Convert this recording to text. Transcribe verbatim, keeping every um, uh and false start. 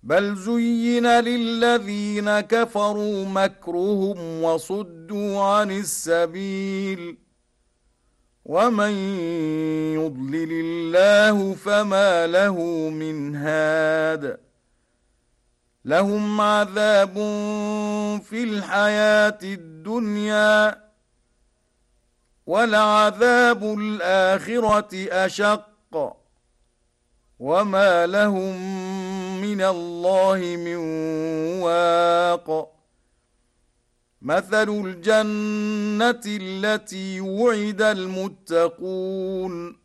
بل زين للذين كفروا مكرهم وصدوا عن السبيل ومن يضلل الله فما له من هاد لهم عذاب في الحياة الدنيا ولعذاب الآخرة أشق وما لهم من الله من واق مثل الجنة التي وعد المتقون